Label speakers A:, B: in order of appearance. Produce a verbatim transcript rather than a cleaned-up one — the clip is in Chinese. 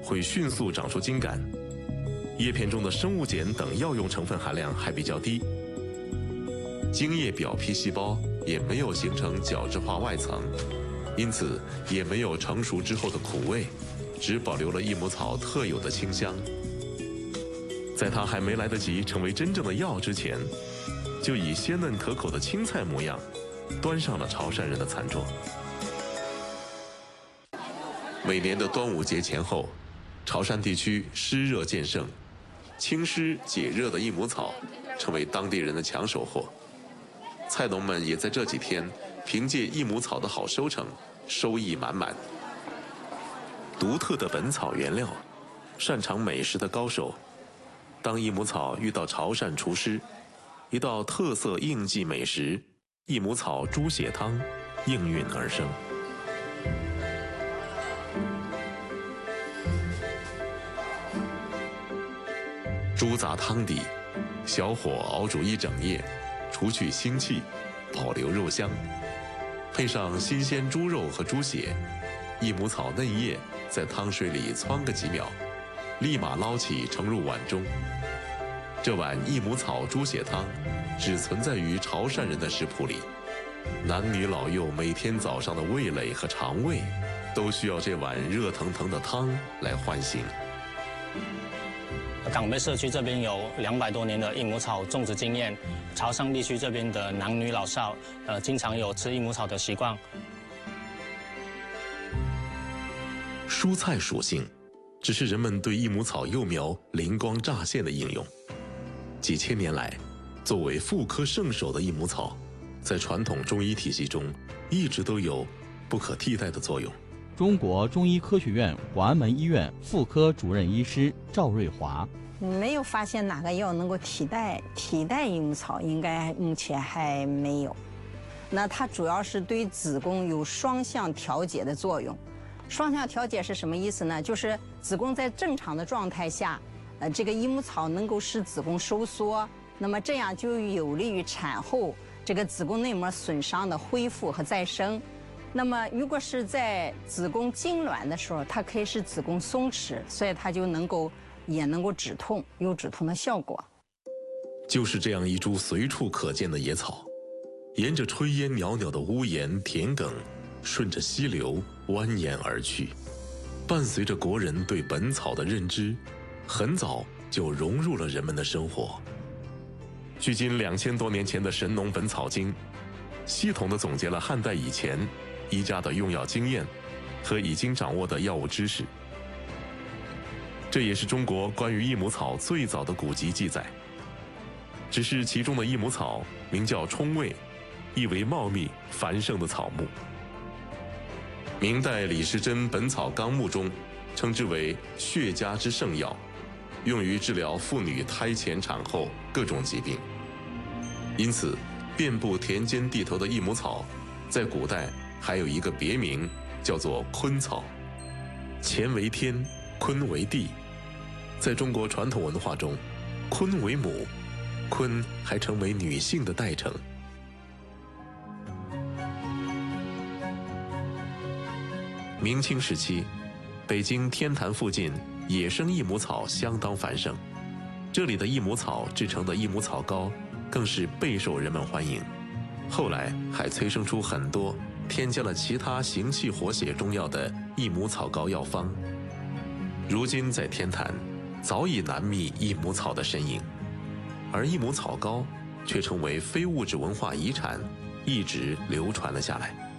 A: 会迅速长出茎秆，叶片中的生物碱等药用成分含量还比较低，茎叶表皮细胞也没有形成角质化外层，因此也没有成熟之后的苦味，只保留了益母草特有的清香。在它还没来得及成为真正的药之前，就以鲜嫩可口的青菜模样端上了潮汕人的餐桌。每年的端午节前后，潮汕地区湿热渐盛，清湿解热的益母草成为当地人的抢手货。菜农们也在这几天凭借益母草的好收成，收益满满。独特的本草原料，擅长美食的高手，当益母草遇到潮汕厨师，一道特色应季美食——益母草猪血汤应运而生。猪杂汤底，小火熬煮一整夜，除去腥气，保留肉香，配上新鲜猪肉和猪血，益母草嫩叶在汤水里汆个几秒，立马捞起盛入碗中。这碗益母草猪血汤只存在于潮汕人的食谱里，男女老幼每天早上的味蕾和肠胃都需要这碗热腾腾的汤来唤醒。
B: 港北社区这边有两百多年的益母草种植经验，潮汕地区这边的男女老少，呃，经常有吃益母草的习惯。
A: 蔬菜属性，只是人们对益母草幼苗灵光乍现的应用。几千年来，作为妇科圣手的益母草，在传统中医体系中一直都有不可替代的作用。
C: 中国中医科学院广安门医院妇科主任医师赵瑞华。
D: 没有发现哪个药能够替代替代益母草，应该目前还没有。那它主要是对子宫有双向调节的作用。双向调节是什么意思呢？就是子宫在正常的状态下，呃，这个益母草能够使子宫收缩，那么这样就有利于产后这个子宫内膜损伤的恢复和再生。那么如果是在子宫痉挛的时候，它可以使子宫松弛，所以它就能够也能够止痛，有止痛的效果。
A: 就是这样一株随处可见的野草，沿着炊烟袅袅的屋檐田埂，顺着溪流蜿蜒而去，伴随着国人对本草的认知，很早就融入了人们的生活。距今两千多年前的《神农本草经》，系统地总结了汉代以前医家的用药经验和已经掌握的药物知识。这也是中国关于益母草最早的古籍记载。只是其中的益母草名叫冲味，意为茂密繁盛的草木。明代李时珍《本草纲目》中称之为血家之圣药，用于治疗妇女胎前产后各种疾病。因此遍布田间地头的益母草在古代还有一个别名，叫做坤草。乾为天，坤为地。在中国传统文化中，坤为母，坤还成为女性的代称。明清时期，北京天坛附近野生益母草相当繁盛，这里的益母草制成的益母草膏更是备受人们欢迎。后来还催生出很多添加了其他行气活血中药的益母草膏药方。如今在天坛早已难觅益母草的身影，而益母草膏却成为非物质文化遗产，一直流传了下来。